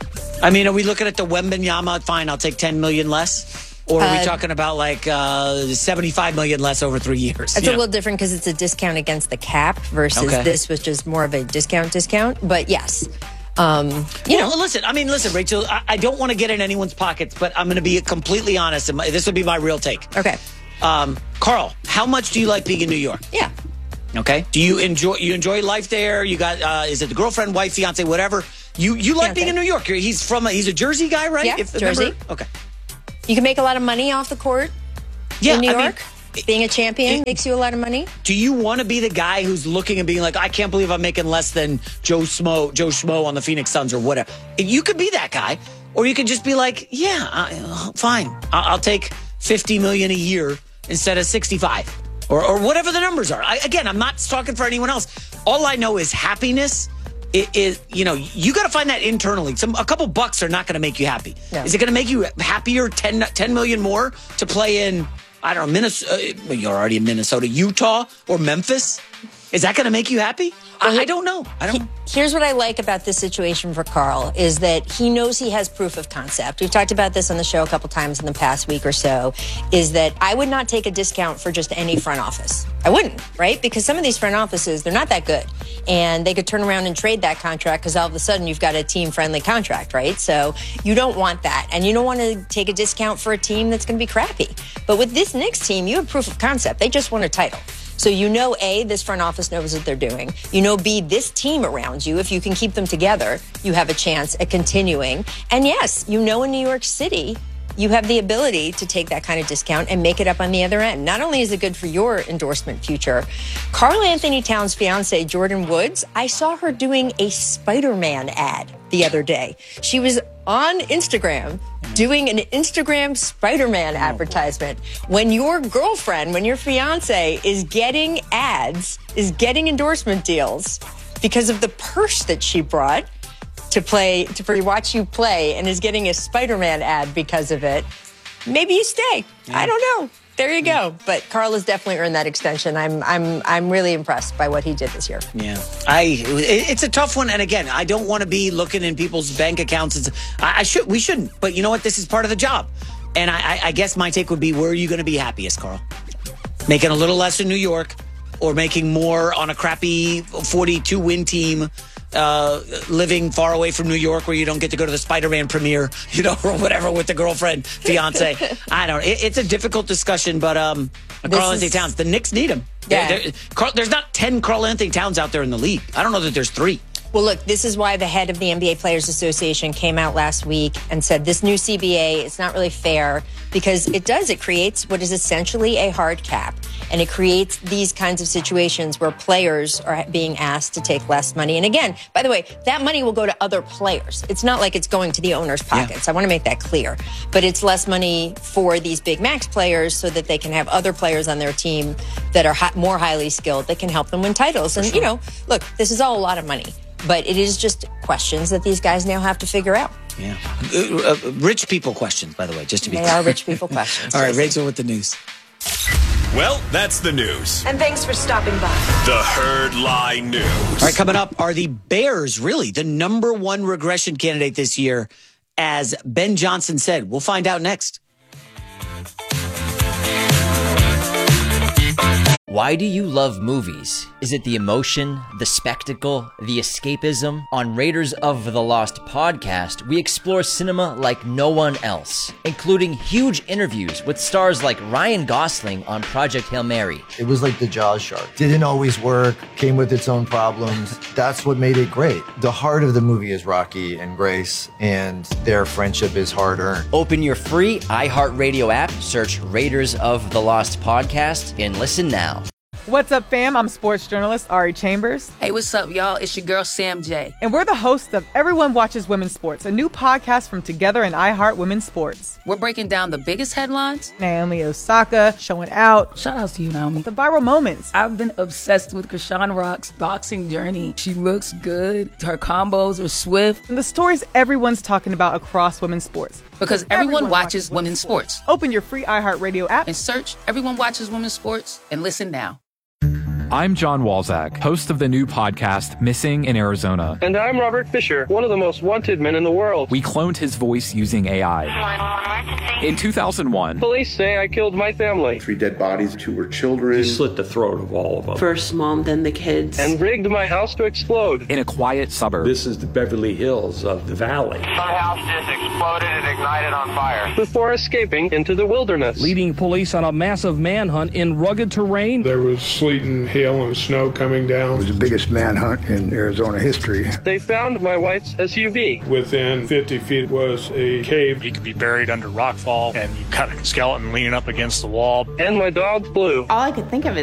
I mean, are we looking at the Wembanyama? Fine, I'll take ten million less. Or are we Uh, talking about like uh, seventy-five million less over three years? It's You a know? little different because it's a discount against the cap versus Okay. this, which is more of a discount discount. But yes, um, you well, know, listen. I mean, listen, Rachel. I, I don't want to get in anyone's pockets, but I'm going to be completely honest. And my, this would be my real take. Okay. Um, Carl, how much do you like being in New York? Yeah. Okay. Do you enjoy you enjoy life there? You got uh, is it the girlfriend, wife, fiance, whatever? You you like being in New York? He's from a, he's a Jersey guy, right? Yeah, remember- Jersey. Okay. You can make a lot of money off the court Yeah, in New I mean, York. Being a champion makes you a lot of money. Do you want to be the guy who's looking and being like, I can't believe I'm making less than Joe Smo, Joe Schmo on the Phoenix Suns or whatever? You could be that guy, or you could just be like, yeah, uh, fine, I- I'll take fifty million a year instead of sixty-five, or or whatever the numbers are. I, again, I'm not talking for anyone else. All I know is happiness. It is, you know, you got to find that internally. Some a couple bucks are not going to make you happy. No. Is it going to make you happier? ten, ten million more to play in? I don't know, Minnesota. Well, you're already in Minnesota, Utah, or Memphis. Is that going to make you happy? I, I don't know. I don't. Here's what I like about this situation for Karl is that he knows he has proof of concept. We've talked about this on the show a couple times in the past week or so, is that I would not take a discount for just any front office. I wouldn't, right? Because some of these front offices, they're not that good. And they could turn around and trade that contract because all of a sudden you've got a team-friendly contract, right? So you don't want that. And you don't want to take a discount for a team that's going to be crappy. But with this Knicks team, you have proof of concept. They just won a title. So you know, A, this front office knows what they're doing. You know, B, this team around you, if you can keep them together, you have a chance at continuing. And yes, you know in New York City, you have the ability to take that kind of discount and make it up on the other end. Not only is it good for your endorsement future, Karl Anthony Towns' fiance, Jordan Woods, I saw her doing a Spider-Man ad the other day. She was on Instagram doing an Instagram Spider-Man advertisement. When your girlfriend, when your fiance is getting ads, is getting endorsement deals because of the purse that she brought to play, to for watch you play, and is getting a Spider-Man ad because of it, maybe you stay. I don't know. There you go. But Karl has definitely earned that extension. I'm I'm I'm really impressed by what he did this year. Yeah, I. it- It's a tough one, and again, I don't want to be looking in people's bank accounts. It's, I, I should. We shouldn't. But you know what? This is part of the job, and I, I, I guess my take would be: where are you going to be happiest, Karl? Making a little less in New York, or making more on a crappy forty-two win team? Uh, living far away from New York where you don't get to go to the Spider-Man premiere, you know, or whatever with the girlfriend, fiance. I don't know. It, it's a difficult discussion, but um, Karl Anthony is- Towns, the Knicks need him. Yeah. There- there- Carl, there's not ten Karl Anthony Towns out there in the league. I don't know that there's three. Well, look, this is why the head of the N B A Players Association came out last week and said this new C B A is not really fair because it does. It creates what is essentially a hard cap. And it creates these kinds of situations where players are being asked to take less money. And again, by the way, that money will go to other players. It's not like it's going to the owner's pockets. I want to make that clear. But it's less money for these big max players so that they can have other players on their team that are hi- more highly skilled that can help them win titles. And, you know, look, this is all a lot of money. But it is just questions that these guys now have to figure out. Yeah. Uh, uh, rich people questions, by the way, just to be They clear. are rich people questions. All right, Rachel with the news. Well, that's the news. And thanks for stopping by. The Herd Lie News. All right, coming up, are the Bears really the number one regression candidate this year? As Ben Johnson said, we'll find out next. Why do you love movies? Is it the emotion, the spectacle, the escapism? On Raiders of the Lost podcast, we explore cinema like no one else, including huge interviews with stars like Ryan Gosling on Project Hail Mary. It was like the Jaws shark. Didn't always work, came with its own problems. That's what made it great. The heart of the movie is Rocky and Grace, and their friendship is hard-earned. Open your free iHeartRadio app, search Raiders of the Lost podcast, and listen now. What's up, fam? I'm sports journalist Ari Chambers. Hey, what's up, y'all? It's your girl, Sam J. And we're the hosts of Everyone Watches Women's Sports, a new podcast from Together and iHeart Women's Sports. We're breaking down the biggest headlines. Naomi Osaka showing out. Shout out to you, Naomi. The viral moments. I've been obsessed with Krishan Rock's boxing journey. She looks good. Her combos are swift. And the stories everyone's talking about across women's sports. Because everyone, everyone watches, watches women's sports. sports. Open your free iHeartRadio app and search Everyone Watches Women's Sports and listen now. I'm John Walzak, host of the new podcast, Missing in Arizona. And I'm Robert Fisher, one of the most wanted men in the world. We cloned his voice using A I. In two thousand one, police say I killed my family. Three dead bodies, two were children. He slit the throat of all of them. First mom, then the kids. And rigged my house to explode. In a quiet suburb. This is the Beverly Hills of the valley. My house just exploded and ignited on fire. Before escaping into the wilderness. Leading police on a massive manhunt in rugged terrain. There was sleet and hail and snow coming down. It was the biggest manhunt in Arizona history. They found my wife's S U V. Within fifty feet was a cave. He could be buried under rockfall, and you cut a skeleton leaning up against the wall. And my dog Blue. All I could think of is